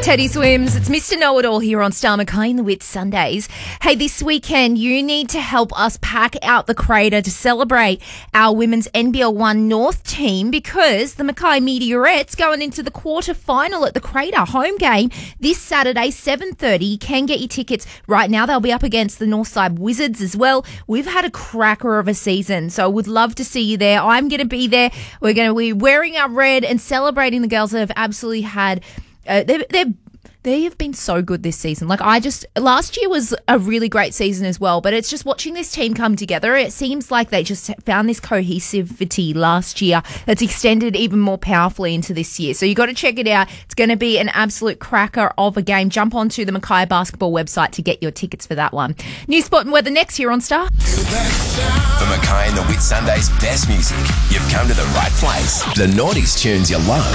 Teddy Swims. It's Mr. Know-It-All here on Star Mackay in the Wit Sundays. Hey, this weekend you need to help us pack out the crater to celebrate our women's NBL 1 North team because the Mackay Meteorettes going into the quarter-final at the Crater home game this Saturday, 7:30. You can get your tickets right now. They'll be up against the Northside Wizards as well. We've had a cracker of a season, so I would love to see you there. I'm going to be there. We're going to be wearing our red and celebrating the girls that have absolutely had... They have been so good this season. Last year was a really great season as well, but it's just watching this team come together. It seems like they just found this cohesivity last year that's extended even more powerfully into this year. So you got to check it out. It's going to be an absolute cracker of a game. Jump onto the Mackay Basketball website to get your tickets for that one. News, sport and weather next here on Star. For Mackay and the Wit Sundays best music, you've come to the right place. The Naughties tunes you love